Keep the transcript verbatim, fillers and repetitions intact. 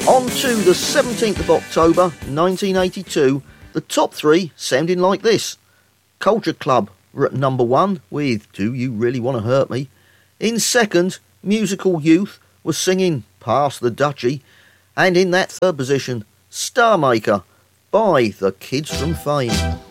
On to the seventeenth of October nineteen eighty-two, the top three sounding like this. Culture Club were at number one with Do You Really Want to Hurt Me? In second, Musical Youth was singing Pass the Dutchie. And in that third position, Star Maker by the Kids from Fame.